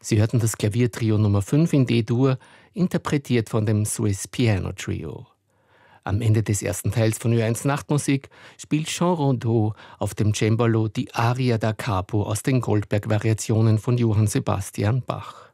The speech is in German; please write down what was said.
Sie hörten das Klaviertrio Nummer 5 in D-Dur, interpretiert von dem Swiss Piano Trio. Am Ende des ersten Teils von Ö1 Nachtmusik spielt Jean Rondeau auf dem Cembalo die Aria da Capo aus den Goldberg-Variationen von Johann Sebastian Bach.